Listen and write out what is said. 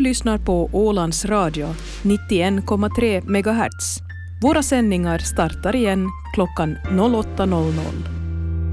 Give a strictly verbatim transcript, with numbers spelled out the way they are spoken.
lyssnar på Ålands Radio nittioen komma tre megahertz. Våra sändningar startar igen klockan åtta noll noll.